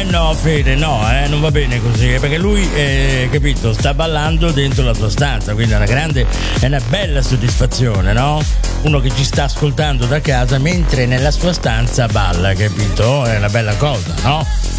no, Fede, no, non va bene così, perché lui, capito, sta ballando dentro la tua stanza, quindi è una bella soddisfazione, no? Uno che ci sta ascoltando da casa mentre nella sua stanza balla, capito? È una bella cosa, no?